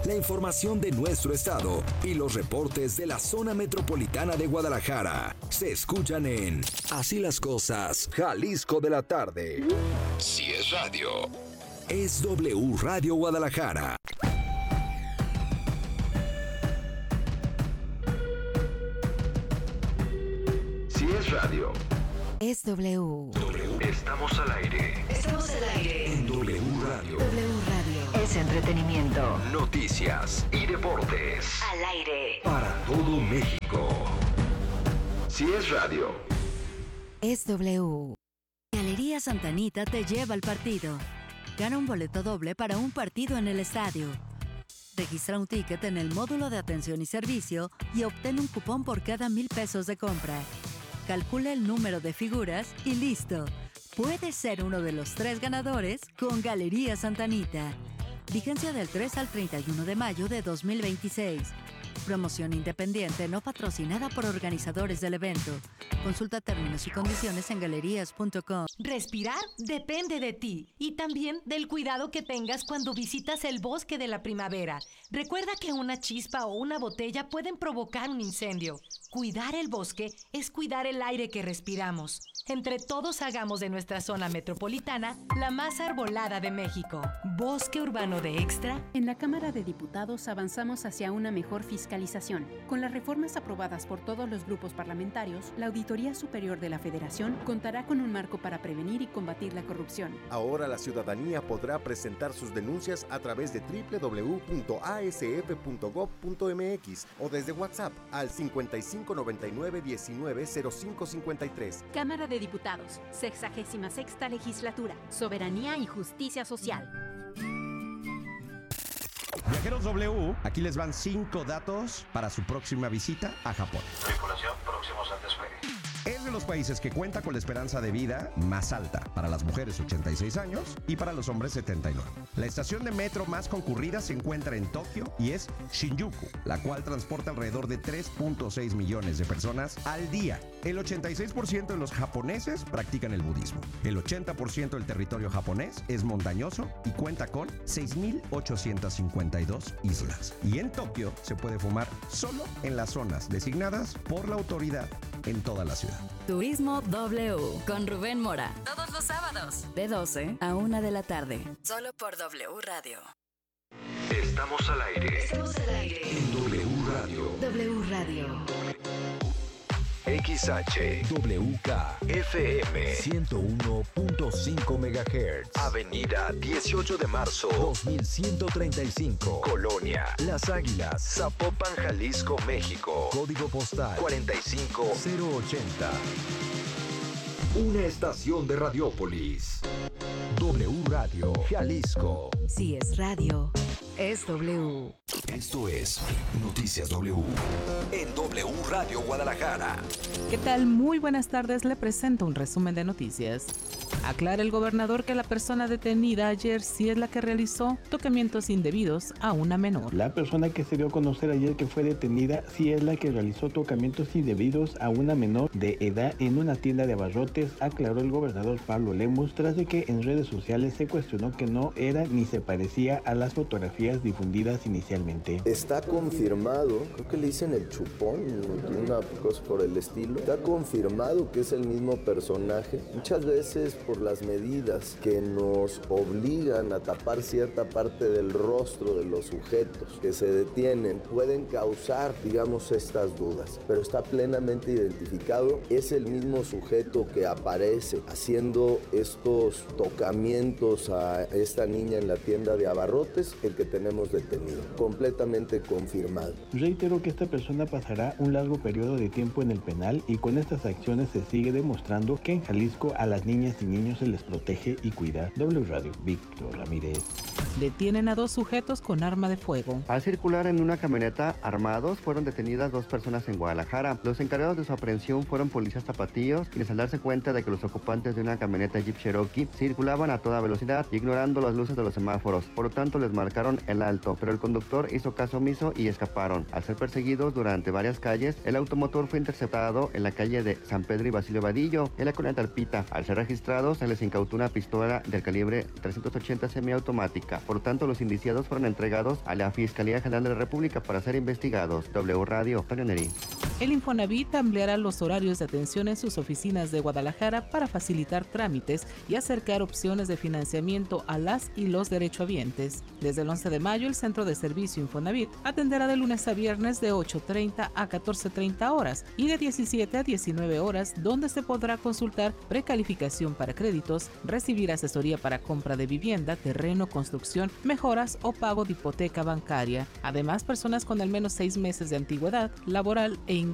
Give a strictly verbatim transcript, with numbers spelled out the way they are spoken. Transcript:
la información de nuestro estado y los reportes de la zona metropolitana de Guadalajara se escuchan en Así las Cosas, Jalisco de la tarde. Si es radio, es W Radio Guadalajara. Si es radio, es W. W. Estamos al aire. Estamos al aire. En W Radio. W Radio. Es entretenimiento. Noticias y deportes. Al aire. Para todo México. Si es radio, es W. Galería Santa Anita te lleva al partido. Gana un boleto doble para un partido en el estadio. Registra un ticket en el módulo de atención y servicio y obtén un cupón por cada mil pesos de compra. Calcula el número de figuras y listo. Puedes ser uno de los tres ganadores con Galería Santa Anita. Vigencia del tres al treinta y uno de mayo de dos mil veintiséis. Promoción independiente no patrocinada por organizadores del evento. Consulta términos y condiciones en galerías punto com. Respirar depende de ti y también del cuidado que tengas cuando visitas el bosque de la primavera. Recuerda que una chispa o una botella pueden provocar un incendio. Cuidar el bosque es cuidar el aire que respiramos. Entre todos hagamos de nuestra zona metropolitana la más arbolada de México. Bosque Urbano de Extra. En la Cámara de Diputados avanzamos hacia una mejor fiscalización. Con las reformas aprobadas por todos los grupos parlamentarios, la Auditoría Superior de la Federación contará con un marco para prevenir y combatir la corrupción. Ahora la ciudadanía podrá presentar sus denuncias a través de doble u doble u doble u punto a s f punto gob punto m x o desde WhatsApp al cincuenta y cinco noventa y nueve diecinueve cero cinco cincuenta y tres. Cámara de Diputados, sexagésima sexta legislatura, soberanía y justicia social. Viajeros W, aquí les van cinco datos para su próxima visita a Japón. Tripulación, próximos al despegue. Es de los países que cuenta con la esperanza de vida más alta. Para las mujeres ochenta y seis años y para los hombres setenta y nueve. La estación de metro más concurrida se encuentra en Tokio y es Shinjuku, la cual transporta alrededor de tres punto seis millones de personas al día. El ochenta y seis por ciento de los japoneses practican el budismo. El ochenta por ciento del territorio japonés es montañoso y cuenta con seis mil ochocientas cincuenta y dos islas. Y en Tokio se puede fumar solo en las zonas designadas por la autoridad en toda la ciudad. Turismo W con Rubén Mora. Todos los sábados de doce a una de la tarde. Solo por W Radio. Estamos al aire. Estamos al aire. En W Radio. W Radio. X H W K F M ciento uno punto cinco megahertz. Avenida dieciocho de marzo dos mil ciento treinta y cinco. Colonia Las Águilas, Zapopan, Jalisco, México. Código postal cuarenta y cinco cero ochenta. Una estación de Radiópolis. W Radio Jalisco. Si es radio, es W. Esto es Noticias W en W Radio Guadalajara. ¿Qué tal? Muy buenas tardes. Le presento un resumen de noticias. Aclara el gobernador que la persona detenida ayer sí es la que realizó tocamientos indebidos a una menor. La persona que se dio a conocer ayer que fue detenida sí es la que realizó tocamientos indebidos a una menor de edad en una tienda de abarrotes, aclaró el gobernador Pablo Lemus, tras de que en redes sociales se cuestionó que no era ni se parecía a las fotografías difundidas inicialmente. Está confirmado, creo que le dicen el chupón, una cosa por el estilo, está confirmado que es el mismo personaje. Muchas veces por las medidas que nos obligan a tapar cierta parte del rostro de los sujetos que se detienen, pueden causar, digamos, estas dudas, pero está plenamente identificado, es el mismo sujeto que aparece haciendo estos tocamientos a esta niña en la tienda de abarrotes, el que tenemos detenido, completamente confirmado. Reitero que esta persona pasará un largo periodo de tiempo en el penal y con estas acciones se sigue demostrando que en Jalisco a las niñas y niños se les protege y cuida. W Radio, Víctor Ramírez. Detienen a dos sujetos con arma de fuego. Al circular en una camioneta armados, fueron detenidas dos personas en Guadalajara. Los encargados de su aprehensión fueron policías tapatíos, quienes al darse cuenta de que los ocupantes de una camioneta Jeep Cherokee circulaban a toda velocidad, ignorando las luces de los semáforos. Por lo tanto, les marcaron el alto, pero el conductor hizo caso omiso y escaparon. Al ser perseguidos durante varias calles, el automotor fue interceptado en la calle de San Pedro y Basilio Vadillo, en la colonia Talpita. Al ser registrados, se les incautó una pistola del calibre trescientos ochenta semiautomática. Por tanto, los indiciados fueron entregados a la Fiscalía General de la República para ser investigados. W Radio, Antonio Neri. El Infonavit ampliará los horarios de atención en sus oficinas de Guadalajara para facilitar trámites y acercar opciones de financiamiento a las y los derechohabientes. Desde el once de mayo, el Centro de Servicio Infonavit atenderá de lunes a viernes de ocho treinta a catorce treinta horas y de diecisiete a diecinueve horas, donde se podrá consultar precalificación para créditos, recibir asesoría para compra de vivienda, terreno, construcción, mejoras o pago de hipoteca bancaria. Además, personas con al menos seis meses de antigüedad laboral e ingresos